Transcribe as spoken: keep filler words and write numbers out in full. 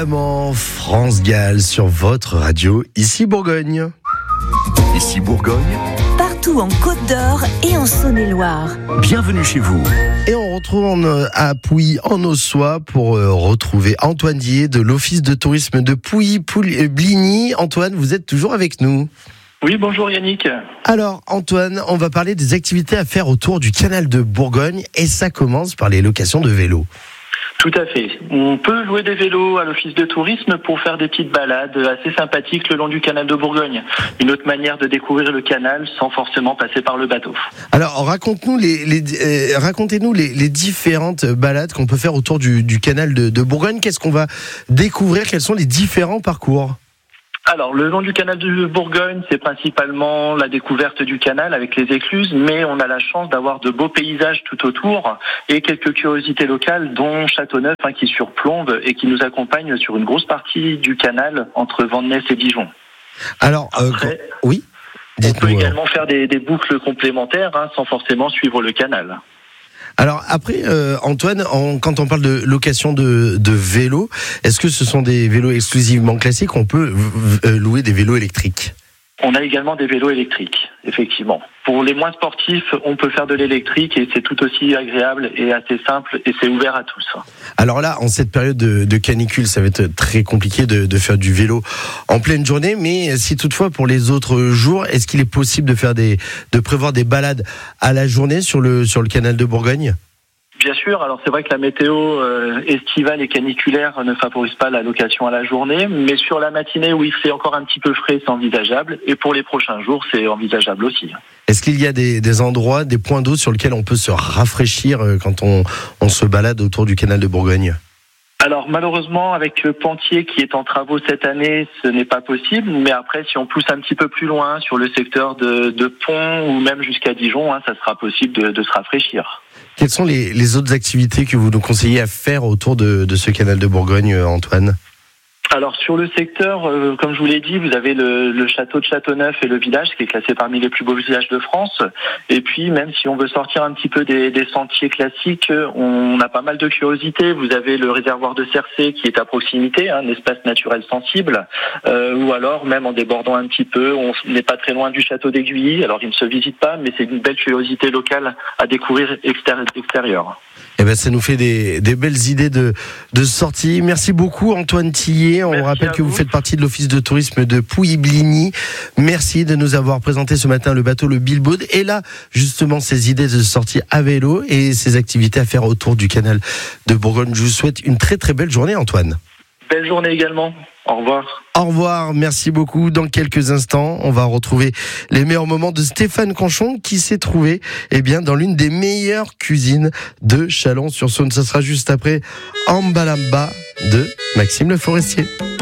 France Galles sur votre radio, ici Bourgogne. Ici Bourgogne, partout en Côte d'Or et en Saône-et-Loire. Bienvenue chez vous. Et on retourne à Pouilly en Ossois pour retrouver Antoine Dier de l'Office de tourisme de Pouilly-Bligny. Antoine, vous êtes toujours avec nous? Oui, bonjour Yannick. Alors Antoine, on va parler des activités à faire autour du canal de Bourgogne et ça commence par les locations de vélos. Tout à fait. On peut louer des vélos à l'office de tourisme pour faire des petites balades assez sympathiques le long du canal de Bourgogne. Une autre manière de découvrir le canal sans forcément passer par le bateau. Alors raconte-nous les, les, euh, racontez-nous les, les différentes balades qu'on peut faire autour du, du canal de, de Bourgogne. Qu'est-ce qu'on va découvrir? Quels sont les différents parcours? Alors, le long du canal de Bourgogne, c'est principalement la découverte du canal avec les écluses, mais on a la chance d'avoir de beaux paysages tout autour et quelques curiosités locales, dont Châteauneuf, hein, qui surplombe et qui nous accompagne sur une grosse partie du canal entre Vandenesse et Dijon. Alors, Après, euh, oui, on peut également faire des, des boucles complémentaires, hein, sans forcément suivre le canal. Alors après, euh, Antoine, en, quand on parle de location de, de vélos, est-ce que ce sont des vélos exclusivement classiques ou on peut euh, louer des vélos électriques? On a également des vélos électriques, effectivement. Pour les moins sportifs, on peut faire de l'électrique et c'est tout aussi agréable et assez simple et c'est ouvert à tous. Alors là, en cette période de, de canicule, ça va être très compliqué de, de faire du vélo en pleine journée, mais si toutefois pour les autres jours, est-ce qu'il est possible de faire des, de prévoir des balades à la journée sur le, sur le canal de Bourgogne? Bien sûr, alors c'est vrai que la météo euh, estivale et caniculaire ne favorise pas la location à la journée, mais sur la matinée où il fait encore un petit peu frais, c'est envisageable, et pour les prochains jours, c'est envisageable aussi. Est-ce qu'il y a des, des endroits, des points d'eau sur lesquels on peut se rafraîchir quand on, on se balade autour du canal de Bourgogne ? Alors malheureusement, avec Pantier qui est en travaux cette année, ce n'est pas possible, mais après, si on pousse un petit peu plus loin sur le secteur de, de Pont ou même jusqu'à Dijon, hein, ça sera possible de, de se rafraîchir. Quelles sont les, les autres activités que vous nous conseillez à faire autour de, de ce canal de Bourgogne, Antoine ? Alors sur le secteur, euh, comme je vous l'ai dit, vous avez le, le château de Châteauneuf et le village qui est classé parmi les plus beaux villages de France. Et puis même si on veut sortir un petit peu des, des sentiers classiques, on a pas mal de curiosités. Vous avez le réservoir de Cercé qui est à proximité, hein, un espace naturel sensible. Euh, ou alors même en débordant un petit peu, on n'est pas très loin du château d'Aiguilly. Alors il ne se visite pas, mais c'est une belle curiosité locale à découvrir extérieure. Eh ben, ça nous fait des, des belles idées de, de sortie. Merci beaucoup Antoine Tillet. On Merci rappelle que vous. vous faites partie de l'Office de tourisme de Pouilly-Bligny. Merci de nous avoir présenté ce matin le bateau le Bilbao. Et là, justement, ces idées de sortie à vélo et ces activités à faire autour du canal de Bourgogne. Je vous souhaite une très très belle journée Antoine. Belle journée également. Au revoir. Au revoir, merci beaucoup. Dans quelques instants, on va retrouver les meilleurs moments de Stéphane Conchon qui s'est trouvé eh bien, dans l'une des meilleures cuisines de Chalon-sur-Saône. Ce sera juste après Ambalamba de Maxime Le Forestier.